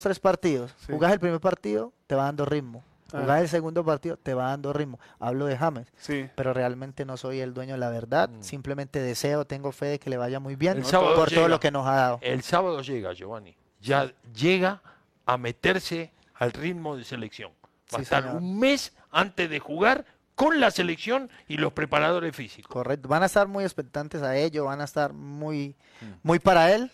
3 partidos. Sí. Jugás el primer partido, te va dando ritmo. Jugás el segundo partido, te va dando ritmo. Hablo de James, Sí. pero realmente no soy el dueño de la verdad. Simplemente deseo, tengo fe de que le vaya muy bien El sábado por todo llega. lo que nos ha dado. El sábado llega, Giovanni. Ya llega a meterse al ritmo de selección. Va a Sí, estar señor. un mes antes de jugar con la selección y los preparadores físicos. Correcto. Van a estar muy expectantes a ello, van a estar muy para él.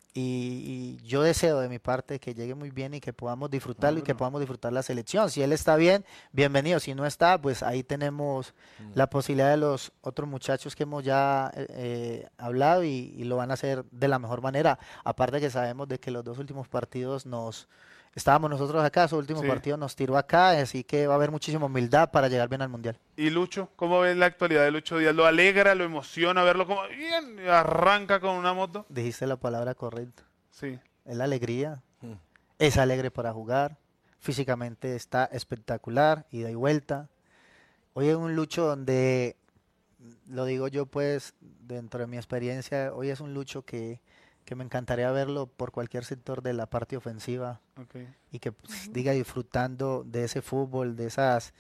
Y yo deseo de mi parte que llegue muy bien y que podamos disfrutarlo y que podamos disfrutar la selección. Si él está bien, bienvenido. Si no está, pues ahí tenemos la posibilidad de los otros muchachos que hemos ya hablado y lo van a hacer de la mejor manera. Aparte que sabemos de que los 2 últimos partidos estábamos nosotros acá, su último Sí. partido nos tiró acá, así que va a haber muchísima humildad para llegar bien al Mundial. ¿Y Lucho? ¿Cómo ves la actualidad de Lucho Díaz? ¿Lo alegra, lo emociona verlo como bien arranca con una moto? Dijiste la palabra correcta. Sí. Es la alegría. Es alegre para jugar. Físicamente está espectacular, ida y vuelta. Hoy es un Lucho donde, lo digo yo pues, dentro de mi experiencia, hoy es un Lucho que me encantaría verlo por cualquier sector de la parte ofensiva Okay. y que pues, diga disfrutando de ese fútbol, de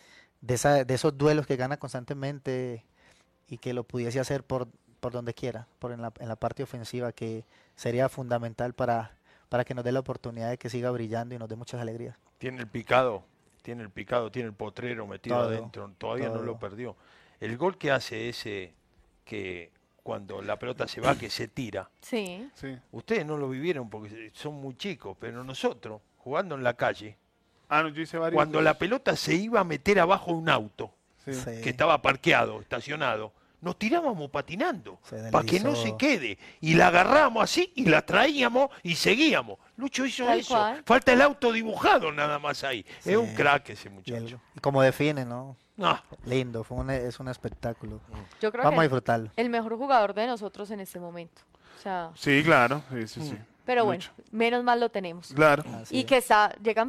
esos duelos que gana constantemente y que lo pudiese hacer por donde quiera, en la parte ofensiva, que sería fundamental para que nos dé la oportunidad de que siga brillando y nos dé muchas alegrías. Tiene el picado, tiene el potrero metido Todo, adentro, todavía no todo. lo perdió. El gol que hace ese, que cuando la pelota se va, que se tira, Sí. Sí. ustedes no lo vivieron porque son muy chicos, pero nosotros, jugando en la calle, Ah, no, yo hice varios. cuando la pelota se iba a meter abajo de un auto, Sí. Sí. que estaba parqueado, estacionado, nos tirábamos patinando Se para que no deslizó. se quede. Y la agarrábamos así y la traíamos y seguíamos. Lucho hizo Tal eso. cual. Falta el auto dibujado nada más ahí. Sí. Es un crack ese Y muchacho. como define, ¿no? Ah, Lindo, es un espectáculo. Yo creo Vamos a que disfrutarlo. el mejor jugador de nosotros en este momento. O sea, Sí, claro. Sí, sí, sí. pero bueno, Lucho. menos mal lo tenemos. Claro. Así Y es. que llega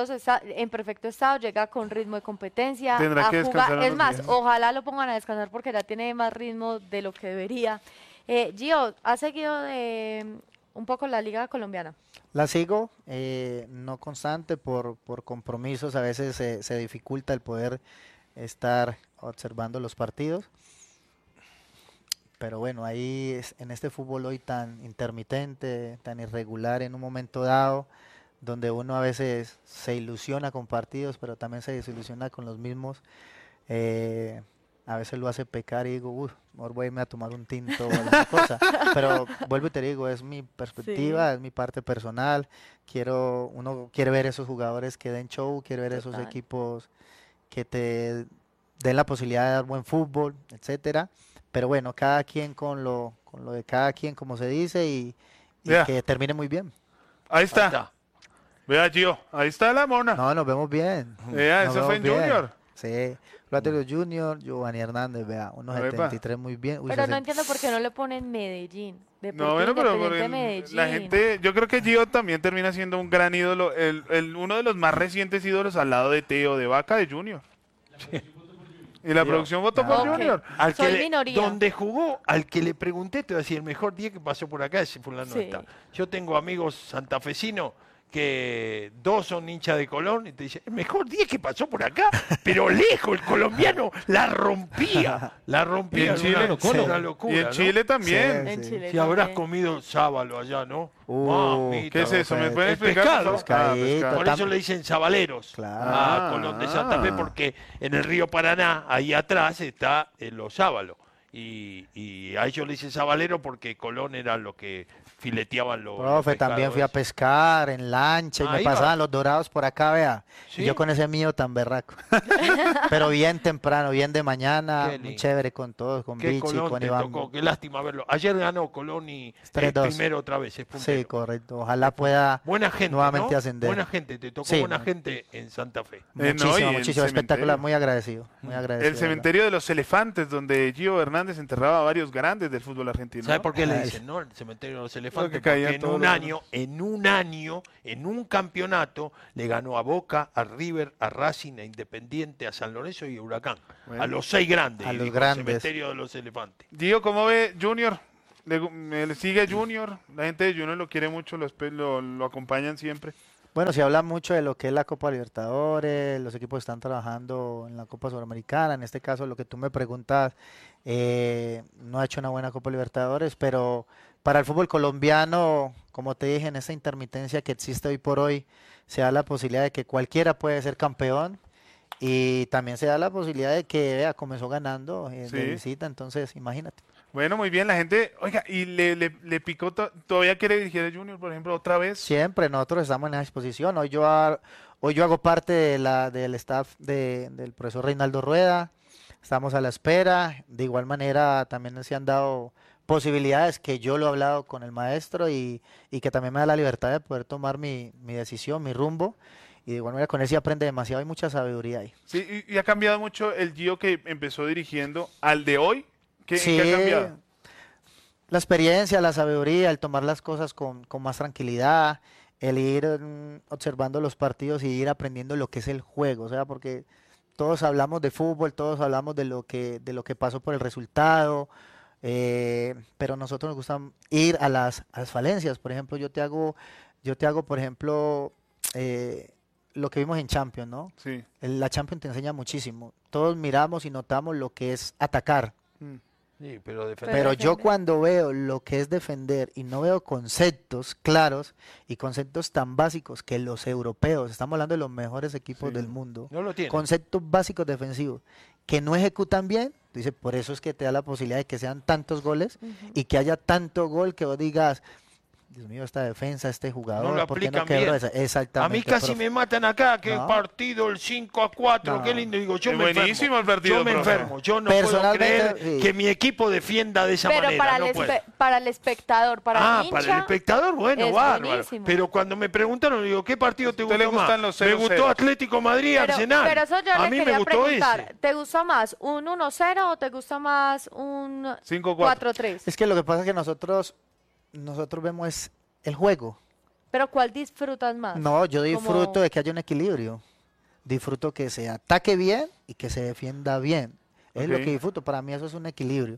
en perfecto estado, llega con ritmo de competencia, Tendrá a que jugar. descansar Es unos más, días. ojalá lo pongan a descansar porque ya tiene más ritmo de lo que debería. Gio, ¿has seguido un poco la liga colombiana? La sigo, no constante por compromisos, a veces se dificulta el poder estar observando los partidos. Pero bueno, en este fútbol hoy tan intermitente, tan irregular en un momento dado, donde uno a veces se ilusiona con partidos, pero también se desilusiona con los mismos, a veces lo hace pecar y digo, uff, mejor voy a irme a tomar un tinto o alguna cosa. Pero vuelvo y te digo, es mi perspectiva, es mi parte personal. Uno quiere ver esos jugadores que den show, quiere ver esos Total. equipos que te den la posibilidad de dar buen fútbol, etcétera. Pero bueno, cada quien con lo de cada quien, como se dice, y Ya. que termine muy bien. Ahí ahí está. está. Vea, Gio. Ahí está la mona. No, nos vemos bien. Vea, Nos eso fue en vemos bien. Junior. Sí, Loterio Junior, Giovanni Hernández, vea, unos Epa. 73 muy bien. Uy, Pero no 60. entiendo por qué no le ponen Medellín. No, bueno, pero Independiente porque Medellín. la gente, yo creo que Gio también termina siendo un gran ídolo, uno de los más recientes ídolos al lado de Teo, de Vaca, de Junior. Y la Gio. producción votó por Ok. Junior. Al que Soy le- minoría. donde jugó, al que le pregunté, te voy a decir, el mejor día que pasó por acá es fulano Sí. está. Yo tengo amigos santafesinos que 2 son hinchas de Colón y te dicen, el mejor día que pasó por acá, pero lejos, el colombiano la rompía. La rompía. Y en era Chile, una, sí. una locura, Y en ¿no? Chile también. En Sí. Chile Si habrás también. comido sábalo allá, ¿no? Mamita. ¿Qué es eso? ¿Me pues, pueden el explicar? por favor? pescado. Pescadito, Por eso le dicen sabaleros Claro. a Colón de Santa Fe, porque en el río Paraná, ahí atrás, está los sábalos. Y a ellos le dicen sabalero porque Colón era lo que fileteaban los Profe, también fui a pescados. pescar en lancha y Ah, me iba. pasaban los dorados por acá, vea. ¿Sí? Y yo con ese mío tan berraco. Pero bien temprano, bien de mañana, Qué muy lindo. chévere con todos, con Qué Vichy, Colón con te Iván. tocó, qué lástima verlo. Ayer ganó Colón y 3-2. primero otra vez, es puntero. Sí, correcto. Ojalá pueda Buena gente, nuevamente ¿no? ascender. Buena gente, te tocó Sí, buena muy- gente en Santa Fe. No, y Muchísimo, el muchísimo espectacular, cementerio. muy agradecido, muy agradecido. El de cementerio de los elefantes, donde Gio Hernández enterraba a varios grandes del fútbol argentino. ¿Sabe ¿no? por qué le Ay. dicen, no? El cementerio de los elefantes. Porque caían Porque en todos un los- año, en un campeonato, le ganó a Boca, a River, a Racing, a Independiente, a San Lorenzo y a Huracán. Bueno. A los 6 grandes. A y los dijo, grandes. Cementerio de los elefantes. Gio, ¿cómo ve Junior? ¿Le sigue Junior? La gente de Junior lo quiere mucho, lo acompañan siempre. Bueno, se habla mucho de lo que es la Copa Libertadores, los equipos están trabajando en la Copa Sudamericana, en este caso lo que tú me preguntas, no ha hecho una buena Copa Libertadores, pero para el fútbol colombiano, como te dije, en esta intermitencia que existe hoy por hoy, se da la posibilidad de que cualquiera puede ser campeón y también se da la posibilidad de que vea, comenzó ganando de Sí. visita, entonces imagínate. Bueno, muy bien, la gente, oiga, y le picó, todavía quiere dirigir a Junior, por ejemplo, otra vez. Siempre nosotros estamos en la disposición. Hoy yo hago parte del staff del profesor Reinaldo Rueda. Estamos a la espera. De igual manera, también se han dado posibilidades que yo lo he hablado con el maestro y que también me da la libertad de poder tomar mi decisión, mi rumbo. Y de igual manera con él sí aprende demasiado. Hay mucha sabiduría ahí. Sí, y ha cambiado mucho el Gio que empezó dirigiendo al de hoy. ¿En Sí, qué ha cambiado? la experiencia, la sabiduría, el tomar las cosas con más tranquilidad, el ir observando los partidos y ir aprendiendo lo que es el juego, o sea, porque todos hablamos de fútbol, todos hablamos de lo que pasó por el resultado, pero a nosotros nos gusta ir a las falencias. Por ejemplo, yo te hago, por ejemplo, lo que vimos en Champions, ¿no? Sí. La Champions te enseña muchísimo. Todos miramos y notamos lo que es atacar. Mm. Sí, pero defender. Pero yo defender. cuando veo lo que es defender y no veo conceptos claros y conceptos tan básicos que los europeos, estamos hablando de los mejores equipos Sí. del mundo, No lo tiene. conceptos básicos defensivos que no ejecutan bien, dice, por eso es que te da la posibilidad de que sean tantos goles Ujú. y que haya tanto gol que vos digas, Dios mío, esta defensa, este jugador, lo ¿por qué no aplican quebró bien. esa? A mí Exactamente, casi profe. me matan acá, que No. partido el 5-4, No. qué lindo. Digo, yo Es me buenísimo enfermo. el partido, Yo me profe. enfermo. Yo no puedo Personalmente, creer sí. que mi equipo defienda de esa Pero manera. para, No el puedo. para el espectador, para el hincha, Para el espectador, bueno, es bárbaro. buenísimo. Pero cuando me preguntaron, digo, ¿qué partido te ¿A usted le gustó gustan más? los Me 0-0? gustó Atlético Madrid, Arsenal. pero eso yo a le mí me quería gustó preguntar, ese. ¿te gusta más un 1-0 o te gusta más un 5-4. 4-3? Es que lo que pasa es que nosotros vemos es el juego. Pero ¿cuál disfrutas más? No, yo disfruto Como- de que haya un equilibrio. Disfruto que se ataque bien y que se defienda bien. Es lo Ok. que disfruto. Para mí eso es un equilibrio.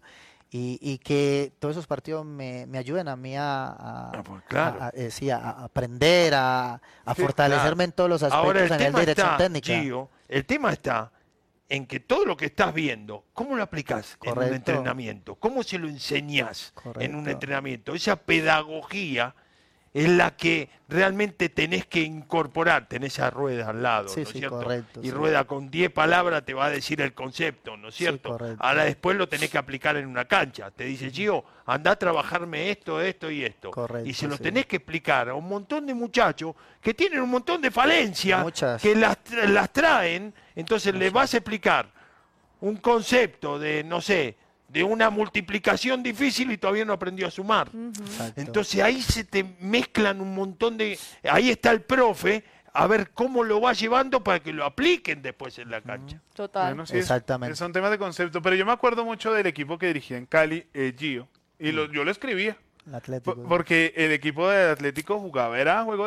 Y que todos esos partidos me ayuden a mí pues, claro. sí, a aprender, a Sí, fortalecerme en todos los aspectos Ahora el en tema dirección está, técnica. Gio, el tema está en que todo lo que estás viendo, ¿cómo lo aplicás en un Correcto. entrenamiento? ¿Cómo se lo enseñás en un Correcto. entrenamiento? Esa pedagogía es la que realmente tenés que incorporar. Tenés a Rueda al lado, Sí, ¿no es sí, cierto? correcto, Y sí. Rueda con 10 palabras te va a decir el concepto, ¿no es Sí, cierto? correcto. Ahora después lo tenés que aplicar en una cancha. Te dice, Gio, anda a trabajarme esto, esto y esto. Correcto, y se lo sí. tenés que explicar a un montón de muchachos que tienen un montón de falencias, Muchas. que las traen, entonces le vas a explicar un concepto de, no sé, de una multiplicación difícil y todavía no aprendió a sumar. Exacto. Entonces ahí se te mezclan un montón de... Ahí está el profe, a ver cómo lo va llevando para que lo apliquen después en la cancha. Total. Bueno, sí, Exactamente. son temas de concepto, pero yo me acuerdo mucho del equipo que dirigía en Cali, Gio, y yo lo escribía. El Atlético. Porque el equipo del Atlético jugaba, era juego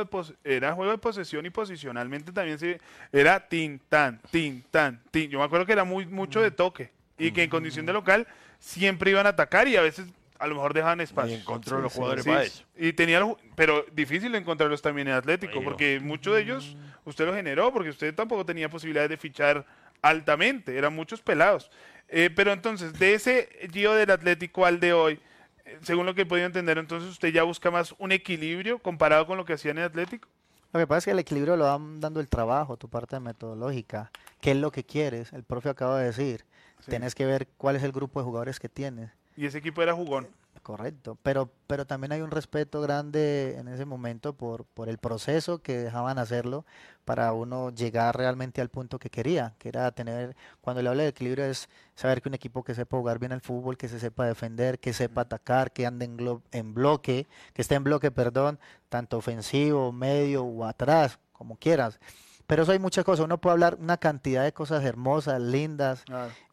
de posesión y posicionalmente también era tin, tan, tin, tan, tin. Yo me acuerdo que era mucho de toque y que en condición de local siempre iban a atacar y a veces a lo mejor dejaban Y espacio. encontró los jugadores Sí, para eso. y pero difícil encontrarlos también en Atlético, Bueno. porque muchos de ellos usted los generó, porque usted tampoco tenía posibilidad de fichar altamente, eran muchos pelados. Pero entonces, de ese Gio del Atlético al de hoy, según lo que he podido entender, entonces usted ya busca más un equilibrio comparado con lo que hacía en el Atlético. Lo que pasa es que el equilibrio lo va dando el trabajo, tu parte metodológica. ¿Qué es lo que quieres? El profe acaba de decir. Sí. Tienes que ver cuál es el grupo de jugadores que tienes. Y ese equipo era jugón. Correcto, pero también hay un respeto grande en ese momento por el proceso que dejaban hacerlo para uno llegar realmente al punto que quería, que era tener, cuando le hablo de equilibrio es saber que un equipo que sepa jugar bien al fútbol, que se sepa defender, que sepa atacar, que ande en bloque, que esté en bloque, perdón, tanto ofensivo, medio o atrás, como quieras. Pero eso hay muchas cosas, uno puede hablar una cantidad de cosas hermosas, lindas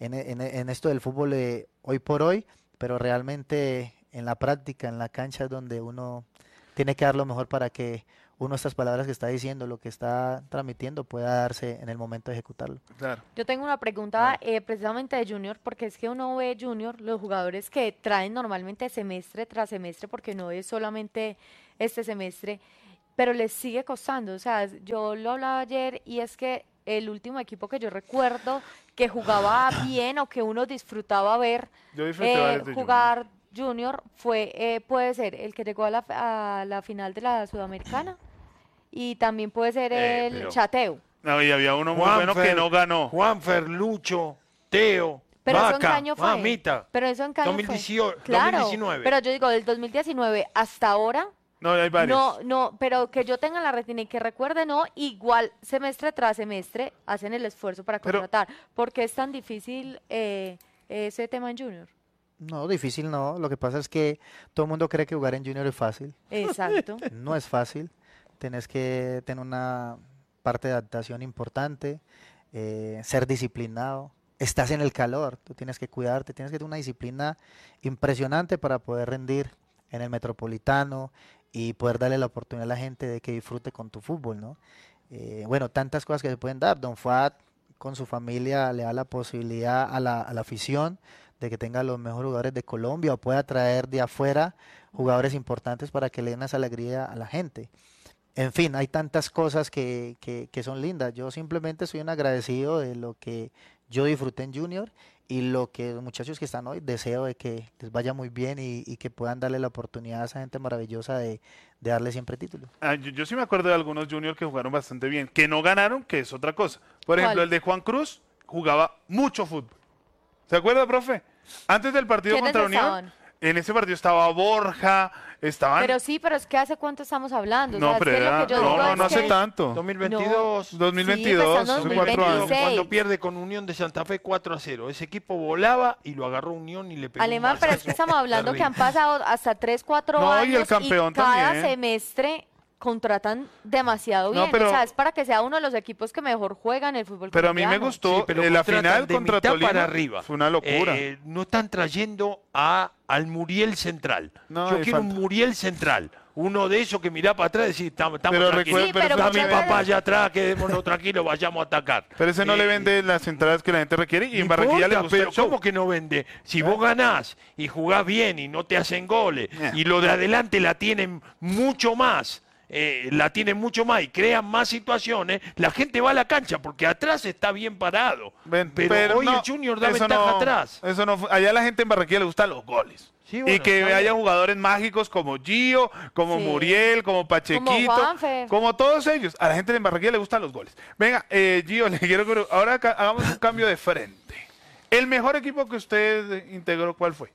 en esto del fútbol hoy por hoy, pero realmente en la práctica, en la cancha es donde uno tiene que dar lo mejor para que uno estas palabras que está diciendo, lo que está transmitiendo, pueda darse en el momento de ejecutarlo. Claro. Yo tengo una pregunta precisamente de Junior, porque es que uno ve Junior, los jugadores que traen normalmente semestre tras semestre, porque no es solamente este semestre, pero les sigue costando. O sea, yo lo hablaba ayer y es que el último equipo que yo recuerdo que jugaba bien o que uno disfrutaba ver Yo disfruté varios de jugar Junior fue, puede ser el que llegó a la final de la Sudamericana y también puede ser el pero- Chateo. No, y había uno muy bueno que no ganó. Juanfer, Lucho, Teo, Pero eso en qué Vaca, año fue. mamita. Pero eso en qué año fue. 2018, Claro, 2019. pero yo digo, del 2019 hasta ahora, No, hay varios. no, pero que yo tenga en la retina y que recuerde, no, igual semestre tras semestre hacen el esfuerzo para Pero- contratar. ¿Por qué es tan difícil ese tema en Junior? No, difícil no. Lo que pasa es que todo el mundo cree que jugar en Junior es fácil. Exacto. No es fácil. Tenés que tener una parte de adaptación importante, ser disciplinado. Estás en el calor, tú tienes que cuidarte, tienes que tener una disciplina impresionante para poder rendir en el Metropolitano y poder darle la oportunidad a la gente de que disfrute con tu fútbol, ¿no? Bueno, tantas cosas que se pueden dar. Don Fuad con su familia le da la posibilidad a la afición de que tenga los mejores jugadores de Colombia o pueda traer de afuera jugadores importantes para que le den esa alegría a la gente. En fin, hay tantas cosas que son lindas. Yo simplemente soy un agradecido de lo que yo disfruté en Junior y lo que los muchachos que están hoy deseo de que les vaya muy bien y que puedan darle la oportunidad a esa gente maravillosa de darle siempre títulos. Yo sí me acuerdo de algunos juniors que jugaron bastante bien, que no ganaron, que es otra cosa. Por ejemplo, ¿Cuál? el de Juan Cruz jugaba mucho fútbol. ¿Se acuerda, profe? Antes del partido ¿Quiénes contra Unión, estaban? en ese partido estaba Borja, estaban... Pero sí, pero es que ¿hace cuánto estamos hablando? O no, sea, es pero que lo era- que yo no, digo no, es no hace que- tanto. 2022. 2022, Sí, pues, hace estamos 4 años. 2026. Cuando pierde con Unión de Santa Fe 4-0. Ese equipo volaba y lo agarró Unión y le pegó un Alemán, pero es que mazazo estamos hablando que han terrible. pasado hasta 3, 4 No, y años el campeón cada también. semestre contratan demasiado No, bien. pero- O sea, es para que sea uno de los equipos que mejor juegan el fútbol Pero a mí me colombiano. gustó Sí, pero la contratan final de contra mitad Tolima. para arriba. Fue una locura. No están trayendo al Muriel Central. No, Yo y quiero falta. un Muriel Central. Uno de esos que mirá para atrás y decís, estamos Pero tranquilos. recuerda- Sí, pero pero eso Está mi muchas papá veces- allá atrás, quedémonos tranquilos, vayamos a atacar. Pero ese no le Eh, vende las entradas que la gente requiere y en no Barranquilla le importa, gusta pero el show. ¿cómo que no vende? Si vos ganás y jugás bien y no te hacen goles y lo de adelante la tienen mucho más, y crean más situaciones, la gente va a la cancha porque atrás está bien parado. Ven, pero hoy no, el Junior da eso ventaja no- atrás. Eso no, allá la gente en Barranquilla le gustan los goles. Sí, y bueno, que está haya bien. jugadores mágicos como Gio, como Sí. Muriel, como Pachequito, Juanfer. como todos ellos. A la gente en Barranquilla le gustan los goles. Venga, Gio, le quiero que ahora hagamos un cambio de frente. El mejor equipo que usted integró, ¿cuál fue?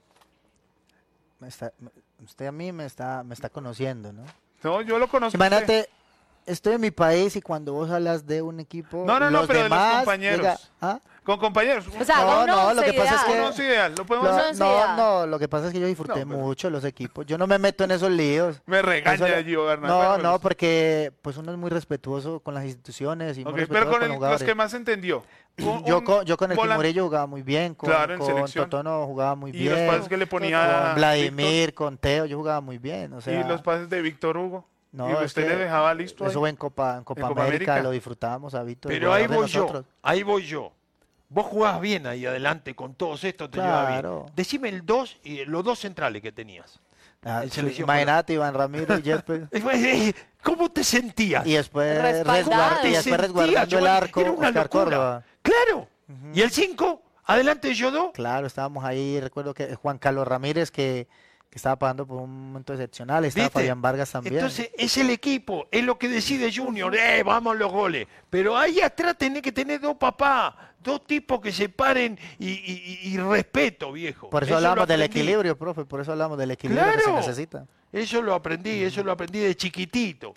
Usted a mí me está conociendo, ¿no? No, yo lo conozco. Imagínate, estoy en mi país y cuando vos hablas de un equipo, No, no, no, los pero de los demás compañeros. llega- ¿Ah? Con compañeros. O sea, No, haga una no, lo que pasa es onceidad. que- No, es ideal, lo podemos Uno hacer. en ciudad. No, lo que pasa es que yo disfruté No, pero- mucho los equipos. Yo no me meto en esos líos. Me regaña Eso- Gio Bernal. No, Bueno, me no, gusta. porque pues uno es muy respetuoso con las instituciones y muy Ok, respetuoso pero con con los jugadores. que más entendió. Yo con el volante- Murillo jugaba muy bien, Claro, en con selección. Totono jugaba muy Y los bien, pases que le ponía con Vladimir, con Teo, yo jugaba muy bien. O sea, y los pases de Víctor Hugo. no, y es usted que le dejaba listo. eso ahí. fue en Copa Copa América, América. lo disfrutábamos a Víctor. Pero ahí jugador de voy yo, nosotros. ahí voy yo. Vos jugás bien ahí adelante con todos estos, te llevas Claro. bien. Decime el 2 y los dos centrales que tenías. Ah, en sí, selección imagínate, Iván Ramírez y Yepes. ¿Cómo te sentías? Y después, Respaldado. ¿Te resguardando sentías? el arco, Era una Oscar locura. Córdoba. Claro. ¿Y el 5? Adelante Yodo. Claro, estábamos ahí, recuerdo que Juan Carlos Ramírez que estaba pasando por un momento excepcional, estaba ¿Viste? Fabián Vargas también. Entonces es el equipo, es lo que decide Junior, vamos los goles. Pero ahí atrás tenés que tener dos papás, dos tipos que se paren y respeto, viejo. por eso lo hablamos del aprendí. equilibrio, profe, por eso hablamos del equilibrio que se Claro. necesita. Eso lo aprendí de chiquitito,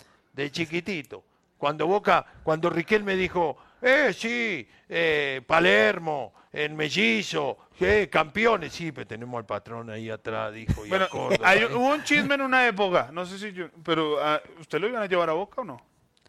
Cuando Riquelme dijo, sí, Palermo, en Mellizo, campeones, sí, pero tenemos al patrón ahí atrás, dijo, y Bueno, a Córdoba. hubo un chisme en una época, no sé si yo, pero ¿usted lo iban a llevar a Boca o no?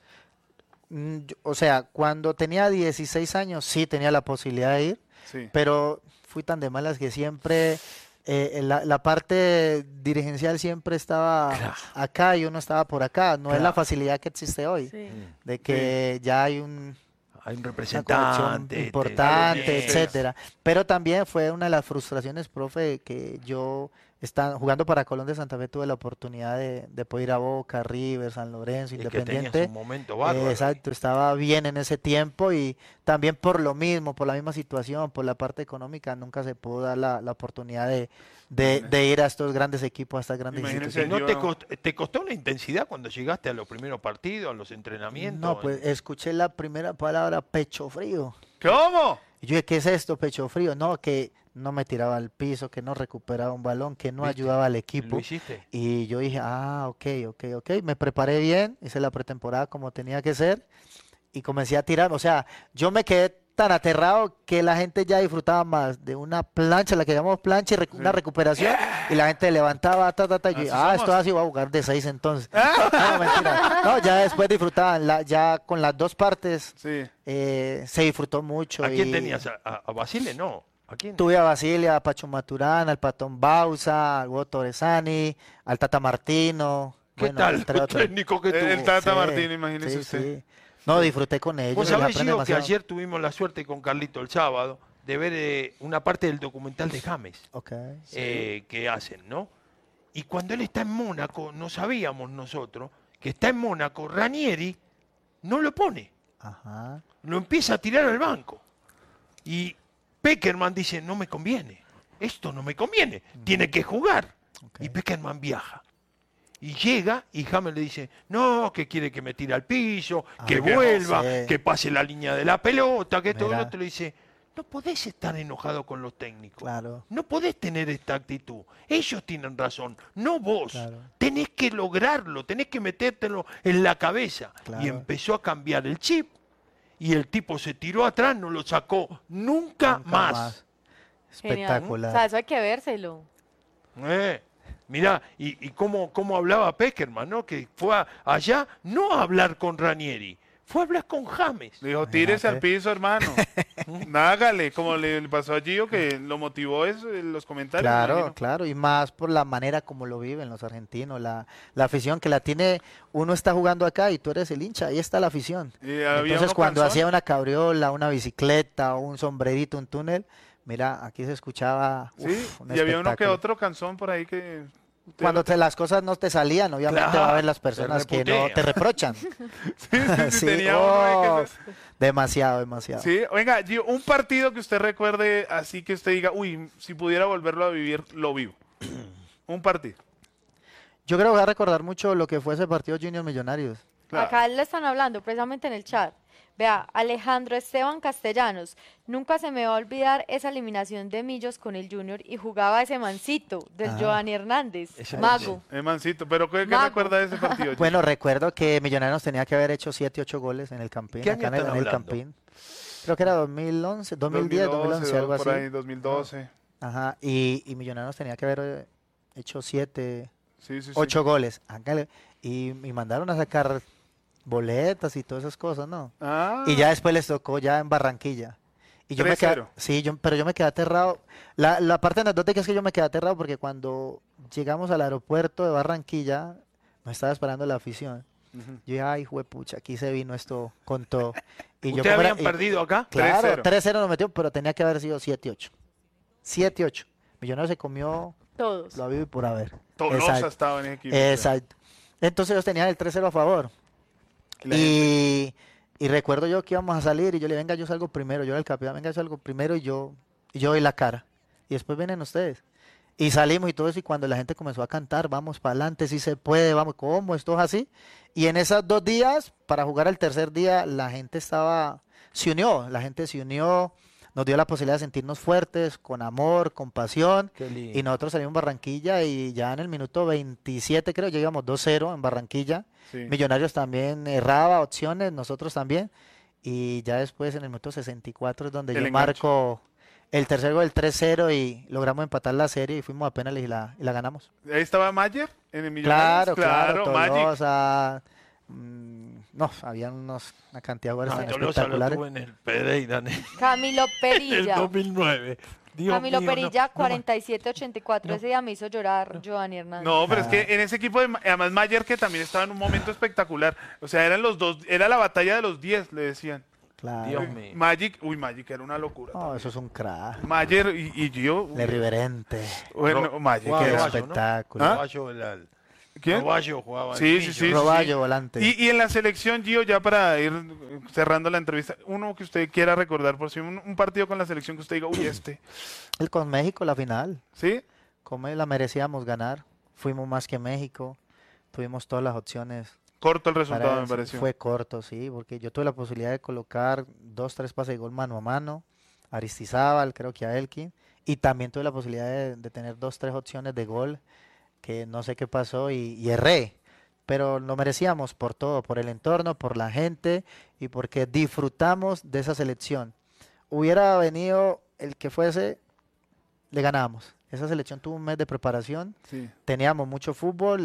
O sea, cuando tenía 16 años sí tenía la posibilidad de ir, Sí. pero fui tan de malas que siempre la parte dirigencial siempre estaba acá y uno estaba por acá. No es la facilidad que existe hoy, Sí. de que ya hay un Hay un una conexión representante. importante, te- etcétera. Pero también fue una de las frustraciones, profe, que yo jugando para Colón de Santa Fe tuve la oportunidad de poder ir a Boca, River, San Lorenzo, Es que tenías Independiente. un momento bárbaro. Exacto, estaba bien en ese tiempo y también por lo mismo, por la misma situación, por la parte económica, nunca se pudo dar la oportunidad de ir a estos grandes equipos, a estas grandes Imagínense, instituciones. ¿No te costó una intensidad cuando llegaste a los primeros partidos, a los entrenamientos? No, pues escuché la primera palabra, pecho frío. ¿Cómo? Y yo dije, ¿qué es esto, pecho frío? No, que no me tiraba al piso, que no recuperaba un balón, que no ¿Viste? ayudaba al ¿Lo equipo. hiciste? Y yo dije, ok. Me preparé bien, hice la pretemporada como tenía que ser y comencé a tirar. O sea, yo me quedé tan aterrado que la gente ya disfrutaba más de una plancha, la que llamamos plancha, y una recuperación, y la gente levantaba, y yo Así dije, somos. esto así voy a jugar de 6 entonces. No, mentira. No, ya después disfrutaban, ya con las dos partes Sí. se disfrutó mucho. ¿A quién y tenías? ¿A Basile? No. ¿A quién? Tuve a Basilia, a Pacho Maturana, al Patón Bausa, al Hugo Torresani, al Tata Martino. ¿Qué bueno, tal entre el otros. técnico que El tuvo? Tata Sí, Martino, imagínese sí, usted. sí. No, disfruté con ellos. Vos y sabés, aprendí Gio, que demasiado. ayer tuvimos la suerte con Carlito el sábado de ver una parte del documental de James Ok. que hacen, ¿no? Y cuando él está en Mónaco, no sabíamos nosotros que está en Mónaco, Ranieri no lo pone, Ajá. lo empieza a tirar al banco. Y Peckerman dice, no me conviene, esto no me conviene, tiene que jugar. Ok. Y Peckerman viaja. Y llega y James le dice, no, que quiere que me tire al piso, que Ah, vuelva, sí. que pase la línea de la pelota, que todo el Mira. otro le dice, no podés estar enojado con los técnicos. Claro. No podés tener esta actitud. Ellos tienen razón, no vos. Claro. Tenés que lograrlo, tenés que metértelo en la cabeza. Claro. Y empezó a cambiar el chip. Y el tipo se tiró atrás, no lo sacó nunca más. Genial. Espectacular. O sea, eso hay que vérselo. Mirá, y cómo hablaba Peckerman, ¿no? Que fue allá no a hablar con Ranieri, fue a hablar con James. Le dijo, tírese al Imagínate. piso, hermano. Hágale, como le pasó a Gio, que lo motivó eso en los comentarios. me Claro, imagino. claro, y más por la manera como lo viven los argentinos, la afición que la tiene, uno está jugando acá y tú eres el hincha, ahí está la afición. Y había Entonces uno cuando cansón. hacía una cabriola, una bicicleta, un sombrerito, un túnel, mira, aquí se escuchaba Sí, un y había uno que espectáculo. otro canzón por ahí que... usted Cuando lo- las cosas no te salían, obviamente Claro, va a haber las te personas que no reputean. te reprochan. sí, Sí, tenía uno ahí que oh, demasiado. Sí, venga, Gio, un partido que usted recuerde así que usted diga, uy, si pudiera volverlo a vivir, lo vivo. Un partido. Yo creo que voy a recordar mucho lo que fue ese partido Junior Millonarios. Claro. Acá le están hablando precisamente en el chat. Vea, Alejandro Esteban Castellanos. Nunca se me va a olvidar esa eliminación de Millos con el Junior y jugaba ese mancito del Ah. Giovanni Hernández. Ese Mago. Mancito, pero ¿qué Mago. recuerda de ese partido? Gio? Bueno, recuerdo que Millonarios tenía que haber hecho 7, 8 goles en el Campín, ¿Qué acá año en el, están en el hablando? Campín. Creo que era 2011, 2010, 2011, algo por así. ahí, 2012. Ajá, y Millonarios tenía que haber hecho 7, Sí, sí, sí. 8 goles. Hágale. Y mandaron a sacar boletas y todas esas cosas, ¿no? Ah, Y ya después les tocó ya en Barranquilla. Y yo me 3-0. quedé, sí, pero yo me quedé aterrado. La parte anecdótica es que yo me quedé aterrado porque cuando llegamos al aeropuerto de Barranquilla, nos estaba esperando la afición. Ujú. Yo dije, ay, juepucha, aquí se vino esto con todo. Y yo ¿Ustedes como era- habían perdido acá? Claro, 3-0. 3-0 nos metió, pero tenía que haber sido 7-8. 7-8. Millonarios se comió Todos. lo habido y por haber. Tolosa Exacto. estaba en ese equipo. Exacto. Entonces ellos tenían el 3-0 a favor. La gente- Y recuerdo yo que íbamos a salir y yo le venga, yo salgo primero, yo era el capitán, venga, yo salgo primero y yo doy la cara. Y después vienen ustedes. Y salimos y todo eso, y cuando la gente comenzó a cantar, vamos para adelante, si se puede, vamos, ¿cómo? Esto es así. Y en esos 2 días, para jugar el tercer día, la gente se unió, nos dio la posibilidad de sentirnos fuertes, con amor, con pasión. Qué lindo. Y nosotros salimos en Barranquilla y ya en el minuto 27, creo, llegamos 2-0 en Barranquilla. Sí. Millonarios también erraba opciones, nosotros también. Y ya después en el minuto 64 es donde El yo enganche. marco el tercer gol, el 3-0 y logramos empatar la serie y fuimos a penales y la ganamos. Ahí estaba Mayer en el Millonarios. Claro, Magic. Tolosa, no, había una cantidad de jugadores tan Tolosa lo espectaculares. tuve en el Pereira en Camilo el Perilla. 2009. Dios Camilo mío, no, Perilla, no, 47-84. Ese día me hizo llorar Giovanni Hernández. No, pero es Ah. que en ese equipo, además Mayer que también estaba en un momento espectacular. O sea, eran los dos, era la batalla de los 10, le decían. Claro. Dios mío. Magic era una locura. No, eso es un crack. Mayer y Gio. El irreverente. Bueno, Magic Jugaba Qué era. Roballo, ¿no? espectáculo. ¿Ah? Roballo, ¿Quién? Roballo jugaba. Sí, en sí, Millo. sí. Roballo, volante. Y en la selección, Gio, ya para ir cerrando la entrevista, uno que usted quiera recordar por si un partido con la selección que usted diga, uy, El con México, la final. ¿sí? Como la merecíamos ganar. Fuimos más que México. Tuvimos todas las opciones. Corto el resultado, para me eso. pareció. Fue corto, sí, porque yo tuve la posibilidad de colocar 2, 3 pases de gol mano a mano. A Aristizábal, creo que a Elkin. Y también tuve la posibilidad de tener 2, 3 opciones de gol, que no sé qué pasó y erré. Pero lo merecíamos por todo, por el entorno, por la gente y porque disfrutamos de esa selección. Hubiera venido el que fuese, le ganábamos. Esa selección tuvo un mes de preparación, Sí. teníamos mucho fútbol,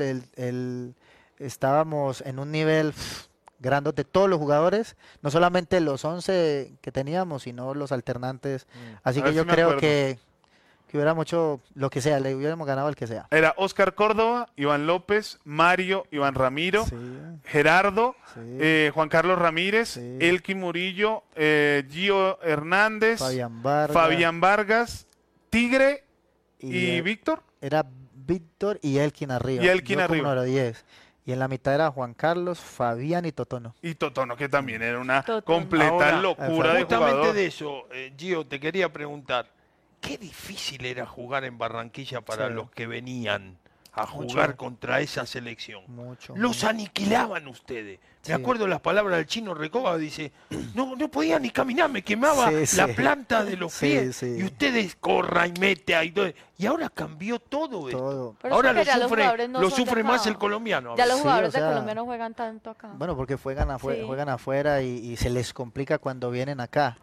estábamos en un nivel grande de todos los jugadores, no solamente los 11 que teníamos, sino los alternantes. Así A que ver yo si me creo acuerdo. que hubiéramos hecho lo que sea, le hubiéramos ganado el que sea. Era Oscar Córdoba, Iván López, Mario, Iván Ramiro, Sí, Gerardo, sí. Juan Carlos Ramírez, Sí. Elkin Murillo, Gio Hernández, Fabián Vargas. Tigre y eh, Víctor. Era Víctor y Elkin arriba. Y Elkin yo como arriba. número 10. Y en la mitad era Juan Carlos, Fabián y Totono. Y Totono, que también era una Totono. completa Ahora, locura de Justamente jugador. de eso, Gio, te quería preguntar, qué difícil era jugar en Barranquilla para Sí. los que venían a Mucho. jugar contra esa selección. Mucho. Los aniquilaban ustedes. Sí. Me acuerdo las palabras del chino Recoba, dice, no podía ni caminar, me quemaba Sí, la sí. planta de los Sí, pies. sí. Y ustedes corra y mete ahí. Y ahora cambió todo esto. Todo. Pero Ahora es que ya los jugadores no lo son de sufre acá. más el colombiano. Ya ahora. los Sí, jugadores o sea, de Colombia no juegan tanto acá. Bueno, porque juegan Sí. afuera y se les complica cuando vienen acá.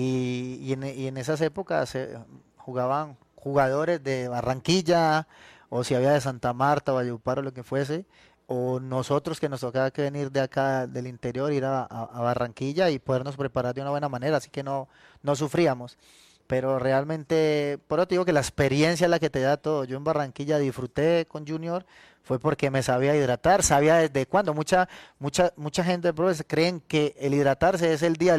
Y en esas épocas jugaban jugadores de Barranquilla, o si había de Santa Marta, Valledupar o lo que fuese, o nosotros que nos tocaba que venir de acá del interior, ir a Barranquilla y podernos preparar de una buena manera, así que no sufríamos. Pero realmente, por eso te digo que la experiencia es la que te da todo. Yo en Barranquilla disfruté con Junior, fue porque me sabía hidratar, sabía desde cuándo. Mucha gente, profes, creen que el hidratarse es el día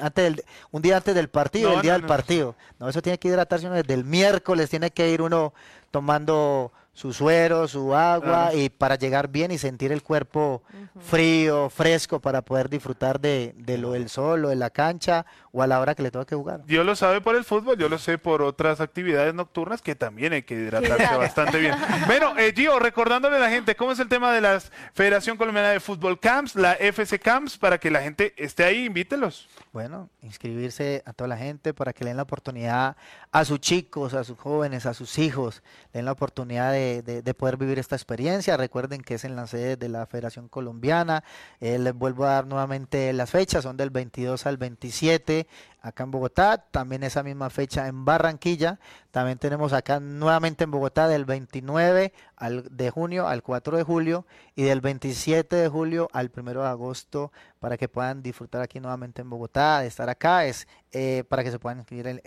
un día antes del partido, No, el día no, del no. partido. No, eso tiene que hidratarse uno desde el miércoles, tiene que ir uno tomando su suero, su agua, Claro. y para llegar bien y sentir el cuerpo frío, fresco, para poder disfrutar de lo del sol o de la cancha o a la hora que le toca que jugar. Dios lo sabe por el fútbol, yo lo sé por otras actividades nocturnas que también hay que hidratarse Claro. bastante bien. Bueno, Gio, recordándole a la gente cómo es el tema de la Federación Colombiana de Fútbol Camps, la FC Camps, para que la gente esté ahí, invítelos. Bueno, inscribirse a toda la gente para que le den la oportunidad a sus chicos, a sus jóvenes, a sus hijos, le den la oportunidad de poder vivir esta experiencia. Recuerden que es en la sede de la Federación Colombiana. Les vuelvo a dar nuevamente las fechas, son del 22 al 27 acá en Bogotá, también esa misma fecha en Barranquilla. También tenemos acá nuevamente en Bogotá del 29 de junio al 4 de julio y del 27 de julio al 1 de agosto, para que puedan disfrutar aquí nuevamente en Bogotá, de estar acá. Es para que se puedan inscribir en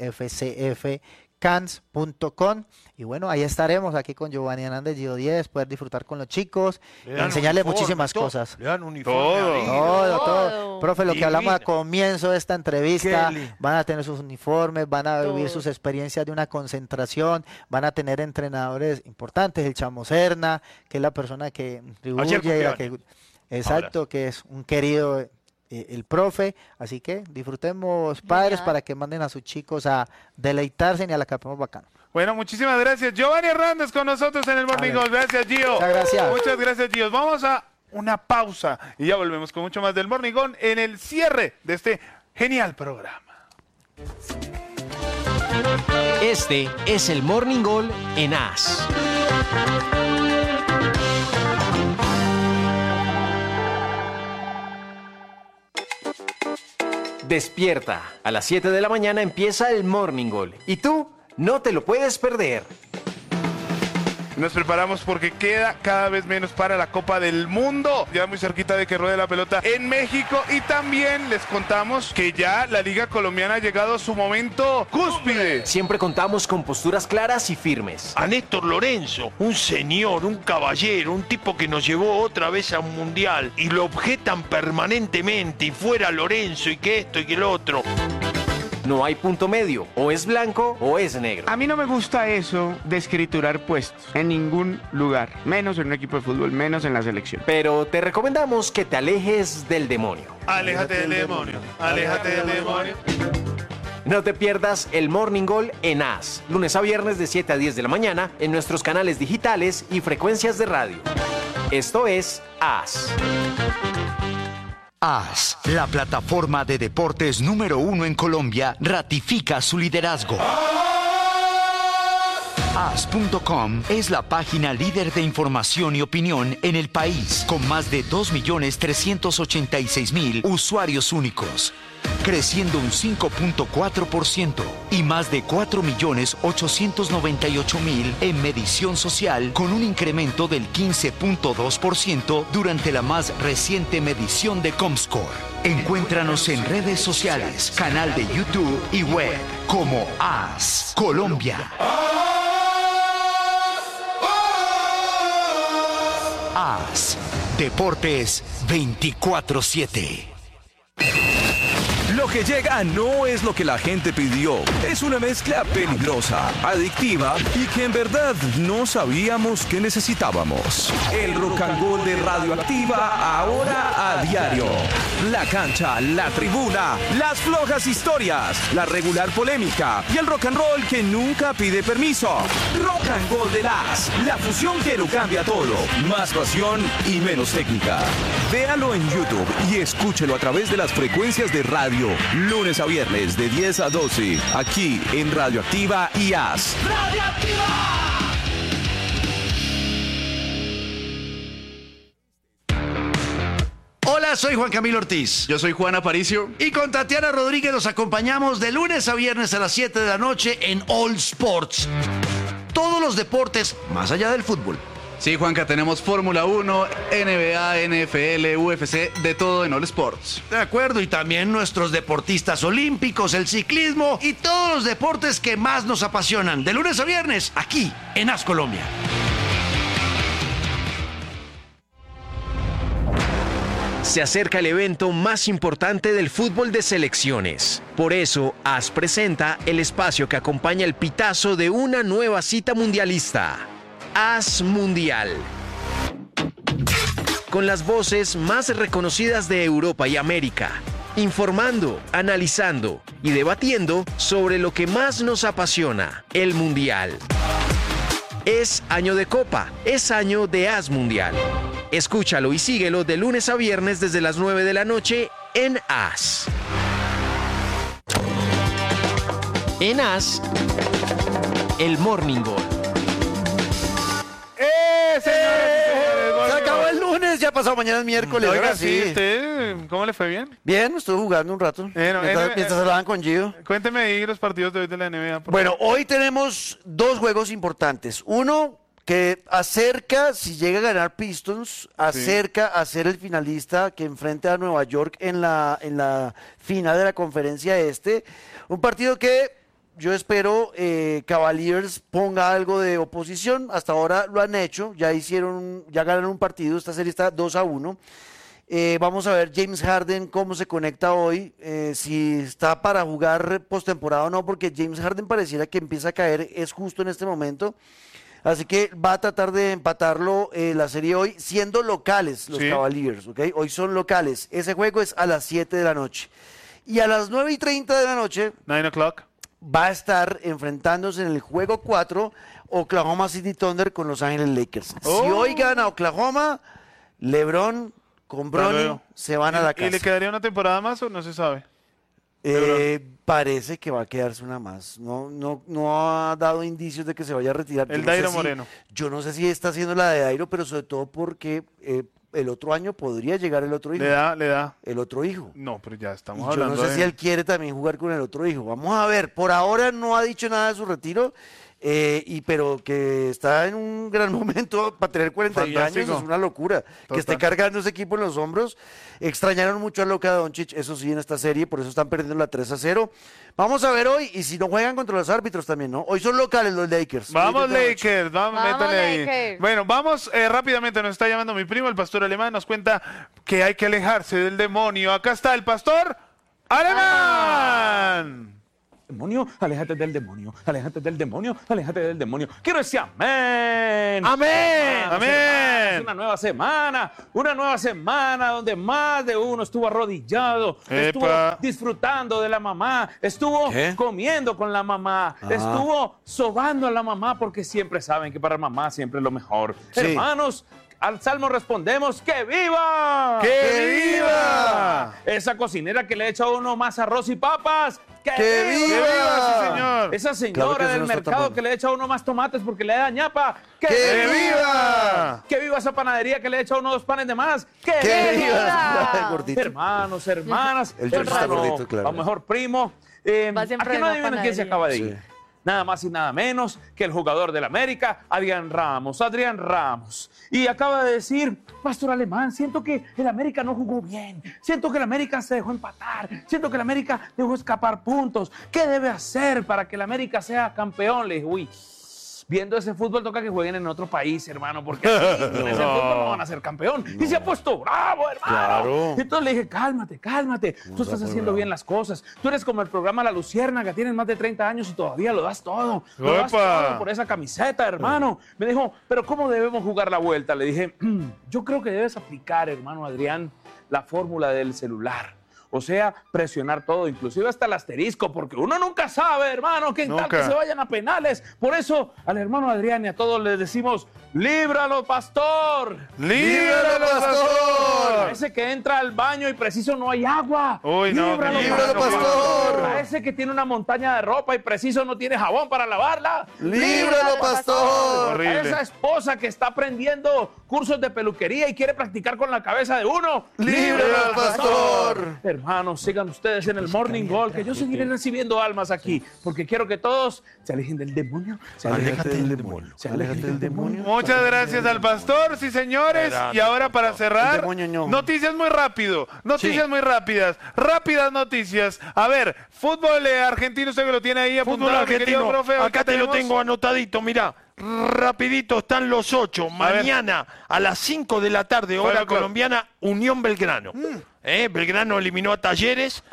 fcfcans.com. Y bueno, ahí estaremos aquí con Giovanni Hernández, Gio 10, poder disfrutar con los chicos, Le dan enseñarles uniforme, muchísimas todo. cosas. Le dan uniforme. Todo. ahí. Todo. Todo. Profe, lo que hablamos al Divino. comienzo de esta entrevista, Qué lindo. van a tener sus uniformes, van a vivir Todo. sus experiencias de una concentración, van a tener entrenadores importantes, el Chamo Serna, que es la persona que distribuye y la que, cumpleaños. exacto, que es un querido el profe, así que disfrutemos, padres, Genial. para que manden a sus chicos a deleitarse y a la que pasemos bacano. Bueno, muchísimas gracias. Giovanni Hernández con nosotros en el Morning Vale. Gol. Gracias, Gio. Muchas gracias. Muchas gracias, Gio. Vamos a una pausa y ya volvemos con mucho más del Morning Gol en el cierre de este genial programa. Este es el Morning Gol en AS. Despierta. A las 7 de la mañana empieza el Morning Gol. Y tú no te lo puedes perder. Nos preparamos porque queda cada vez menos para la Copa del Mundo. Ya muy cerquita de que ruede la pelota en México. Y también les contamos que ya la Liga Colombiana ha llegado a su momento cúspide. Siempre contamos con posturas claras y firmes. A Néstor Lorenzo, un señor, un caballero, un tipo que nos llevó otra vez a un mundial y lo objetan permanentemente y fuera Lorenzo y que esto y que lo otro. No hay punto medio, o es blanco o es negro. A mí no me gusta eso de escriturar puestos en ningún lugar, menos en un equipo de fútbol, menos en la selección. Pero te recomendamos que te alejes del demonio. Aléjate del demonio, aléjate del demonio. No te pierdas el Morning Goal en AS, lunes a viernes de 7 a 10 de la mañana en nuestros canales digitales y frecuencias de radio. Esto es AS. AS, la plataforma de deportes número 1 en Colombia, ratifica su liderazgo. AS.com es la página líder de información y opinión en el país, con más de 2.386.000 usuarios únicos, creciendo un 5.4% y más de 4.898.000 en medición social, con un incremento del 15.2% durante la más reciente medición de Comscore. Encuéntranos en redes sociales, canal de YouTube y web como AS Colombia. AS Deportes 24/7. Lo que llega no es lo que la gente pidió. Es una mezcla peligrosa, adictiva y que en verdad no sabíamos que necesitábamos. El rock and roll de Radioactiva ahora a diario. La cancha, la tribuna, las flojas historias, la regular polémica y el rock and roll que nunca pide permiso. Rock and roll de la fusión que lo cambia todo. Más pasión y menos técnica. Véalo en YouTube y escúchelo a través de las frecuencias de radio. Lunes a viernes de 10 a 12, aquí en Radioactiva y AS. Hola, soy Juan Camilo Ortiz. Yo soy Juan Aparicio. Y con Tatiana Rodríguez nos acompañamos de lunes a viernes a las 7 de la noche en All Sports. Todos los deportes más allá del fútbol. Sí, Juanca, tenemos Fórmula 1, NBA, NFL, UFC, de todo en All Sports. De acuerdo, y también nuestros deportistas olímpicos, el ciclismo y todos los deportes que más nos apasionan. De lunes a viernes, aquí en AS Colombia. Se acerca el evento más importante del fútbol de selecciones. Por eso, AS presenta el espacio que acompaña el pitazo de una nueva cita mundialista. AS Mundial. Con las voces más reconocidas de Europa y América, informando, analizando y debatiendo sobre lo que más nos apasiona, el Mundial. Es año de Copa, es año de AS Mundial. Escúchalo y síguelo de lunes a viernes desde las 9 de la noche en AS. En AS, el Morning Goal. Se acabó el lunes, ya pasado mañana es miércoles. Oiga, Ahora sí, ¿usted cómo le fue bien? Bien, estuve jugando un rato. Mientras hablaban con Gio. Cuénteme ahí los partidos de hoy de la NBA. Bueno, hoy tenemos dos juegos importantes. Uno que acerca, si llega a ganar Pistons, acerca a ser el finalista que enfrente a Nueva York en la final de la conferencia este. Un partido que yo espero Cavaliers ponga algo de oposición. Hasta ahora lo han hecho, ya ganaron un partido, esta serie está 2-1. Vamos a ver James Harden cómo se conecta hoy, si está para jugar postemporada o no, porque James Harden pareciera que empieza a caer, es justo en este momento. Así que va a tratar de empatarlo la serie hoy, siendo locales los Cavaliers, ¿ok? Hoy son locales. Ese juego es a las 7 de la noche. Y a las 9:30 de la noche... 9 o'clock. Va a estar enfrentándose en el juego 4 Oklahoma City Thunder con Los Ángeles Lakers. Si hoy gana Oklahoma, LeBron con Bronny se van a la casa. ¿Y le quedaría una temporada más o no se sabe? Parece que va a quedarse una más. No ha dado indicios de que se vaya a retirar. El Dairo Moreno. Yo no sé si está haciendo la de Dairo, pero sobre todo porque el otro año podría llegar el otro hijo. Le da. El otro hijo. No, pero ya estamos hablando. Yo no sé si él quiere también jugar con el otro hijo. Vamos a ver. Por ahora no ha dicho nada de su retiro. pero que está en un gran momento para tener 41 años, es una locura. Total. Que esté cargando ese equipo en los hombros. Extrañaron mucho a Luka Doncic, eso sí, en esta serie, por eso están perdiendo la 3-0. Vamos a ver hoy, y si no juegan contra los árbitros también, ¿no? Hoy son locales los Lakers. Vamos Lakers, métale ahí. Bueno, vamos rápidamente, nos está llamando mi primo, el pastor alemán, nos cuenta que hay que alejarse del demonio. Acá está el pastor alemán. Demonio, aléjate del demonio, aléjate del demonio, aléjate del demonio. Quiero decir amén. Amén. Amén. Amén. Una nueva semana donde más de uno estuvo arrodillado, estuvo disfrutando de la mamá, estuvo comiendo con la mamá, estuvo sobando a la mamá, porque siempre saben que para mamá siempre es lo mejor. Sí. Hermanos, al salmo respondemos, ¡que viva! ¡Que viva! Esa cocinera que le echa a uno más arroz y papas, ¡que viva! Sí, señor. Esa señora del mercado que le echa a uno más tomates porque le da ñapa, ¡que viva! ¡Que viva esa panadería que le echa a uno 2 panes de más! ¡Que viva! Hermanos, hermanas, el George está gordito, claro. A lo mejor primo. ¿A qué no adivinan quién se acaba de ir? Sí. Nada más y nada menos que el jugador del América, Adrián Ramos. Y acaba de decir, pastor alemán, siento que el América no jugó bien, siento que el América se dejó empatar, siento que el América dejó escapar puntos. ¿Qué debe hacer para que el América sea campeón? Le dije, uy, viendo ese fútbol toca que jueguen en otro país, hermano, porque así, en ese fútbol no van a ser campeón. Y se ha puesto bravo, hermano. Claro. Entonces le dije, cálmate. Tú estás haciendo bien las cosas. Tú eres como el programa La Luciérnaga, tienes más de 30 años y todavía lo das todo. Lo das todo por esa camiseta, hermano. Me dijo, pero ¿cómo debemos jugar la vuelta? Le dije, yo creo que debes aplicar, hermano Adrián, la fórmula del celular. O sea, presionar todo, inclusive hasta el asterisco, porque uno nunca sabe, hermano, que en tal que se vayan a penales. Por eso, al hermano Adrián y a todos les decimos, ¡líbralo, pastor! ¡Líbralo, pastor! Parece que entra al baño y preciso no hay agua. Uy, no, ¡líbralo, pastor! Parece que tiene una montaña de ropa y preciso no tiene jabón para lavarla. ¡Líbralo, pastor! Horrible. A esa esposa que está aprendiendo cursos de peluquería y quiere practicar con la cabeza de uno. ¡Líbralo, pastor! Hermanos, sigan ustedes en el Morning Goal, que yo seguiré recibiendo almas aquí, porque quiero que todos se alejen del demonio. Aléjate del demonio. Aléjate del demonio. Muchas gracias al pastor, sí señores. Y ahora para cerrar, noticias muy rápido, noticias muy rápidas, rápidas noticias. A ver, fútbol argentino, usted que lo tiene ahí apuntado, fútbol argentino, profe, acá te lo tengo anotadito, mirá. Rapidito, están los 8. Mañana a las 5 de la tarde, hora colombiana, Unión Belgrano. Belgrano eliminó a Talleres.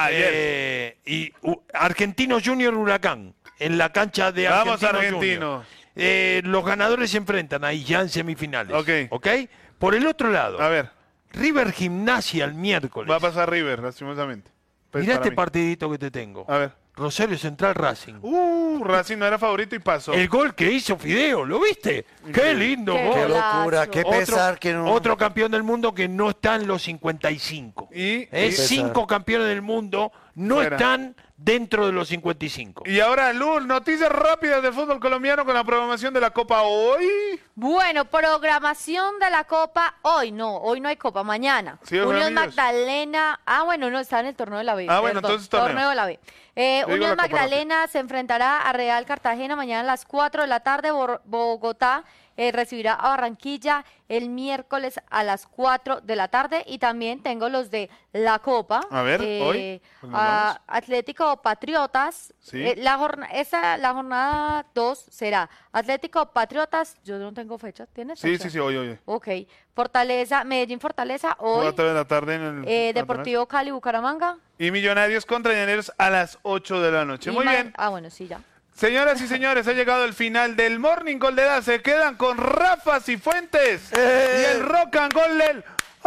Y Argentinos Junior Huracán, en la cancha de Argentinos. Los ganadores se enfrentan ahí ya en semifinales. ¿Ok? Por el otro lado, a ver, River Gimnasia el miércoles. Va a pasar River, lastimosamente. Pues mirá este partidito que te tengo. A ver. Rosario Central Racing. Racing no era favorito y pasó. El gol que hizo Fideo, ¿lo viste? ¡Qué lindo gol! ¡Qué locura! ¡Qué pesar que no! Otro campeón del mundo que no está en los 55. 5 campeones del mundo no están dentro de los 55. Y ahora, Luz, noticias rápidas del fútbol colombiano con la programación de la Copa hoy. Bueno, programación de la Copa hoy no hay Copa, mañana. Sí, Unión Magdalena, no, está en el torneo de la B. Bueno, entonces torneo de la B. Unión Magdalena se enfrentará a Real Cartagena mañana a las 4 de la tarde. Bogotá recibirá a Barranquilla el miércoles a las 4 de la tarde. Y también tengo los de la Copa. A ver, hoy. Atlético Patriotas. ¿Sí? La jornada 2 será Atlético Patriotas. Yo no tengo fecha. ¿Tienes fecha? Sí, hoy. Ok. Medellín Fortaleza hoy. 4 de la tarde en el Deportivo Cali Bucaramanga. Y Millonarios contra Llaneros a las 8 de la noche. Muy bien. Bueno, sí, ya. Señoras y señores, ha llegado el final del Morning Goal de edad. Se quedan con Rafa Cifuentes y el Rock and Roll del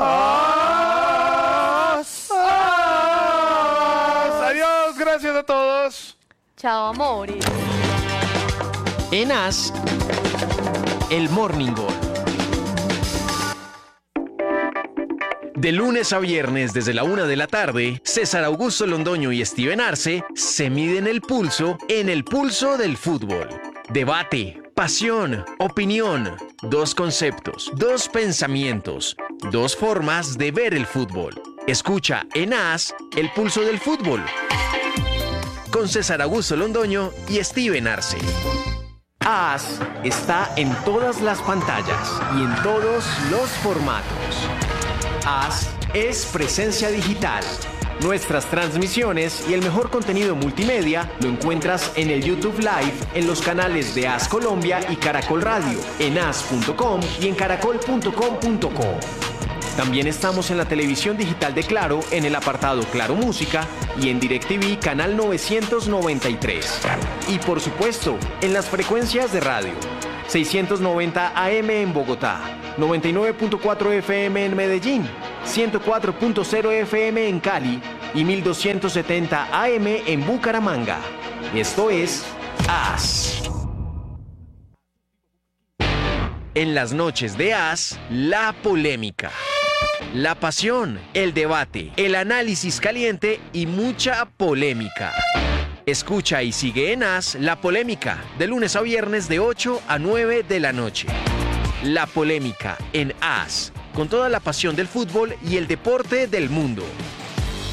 Adiós, gracias a todos. Chao, amores. En AS, el Morning Goal. De lunes a viernes desde la 1 de la tarde, César Augusto Londoño y Steven Arce se miden el pulso en el pulso del fútbol. Debate, pasión, opinión, 2 conceptos, 2 pensamientos, 2 formas de ver el fútbol. Escucha en AS el pulso del fútbol con César Augusto Londoño y Steven Arce. AS está en todas las pantallas y en todos los formatos. AS es presencia digital. Nuestras transmisiones y el mejor contenido multimedia lo encuentras en el YouTube Live, en los canales de AS Colombia y Caracol Radio, en as.com y en caracol.com.co. También estamos en la televisión digital de Claro, en el apartado Claro Música y en DirecTV Canal 993. Y por supuesto, en las frecuencias de radio. 690 AM en Bogotá, 99.4 FM en Medellín, 104.0 FM en Cali y 1270 AM en Bucaramanga. Esto es AS. En las noches de AS, la polémica, la pasión, el debate, el análisis caliente y mucha polémica. Escucha y sigue en AS La Polémica, de lunes a viernes de 8 a 9 de la noche. La Polémica en AS, con toda la pasión del fútbol y el deporte del mundo.